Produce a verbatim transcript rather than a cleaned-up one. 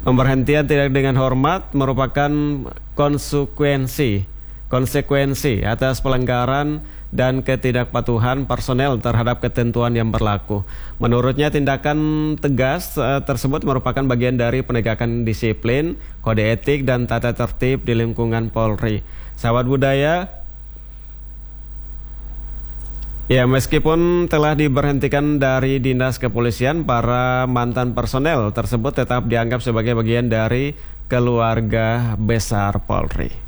Pemberhentian tidak dengan hormat merupakan konsekuensi konsekuensi atas pelanggaran dan ketidakpatuhan personel terhadap ketentuan yang berlaku. Menurutnya, tindakan tegas uh, tersebut merupakan bagian dari penegakan disiplin, kode etik, dan tata tertib di lingkungan Polri. Sahabat budaya, ya, meskipun telah diberhentikan dari dinas kepolisian, para mantan personel tersebut tetap dianggap sebagai bagian dari keluarga besar Polri.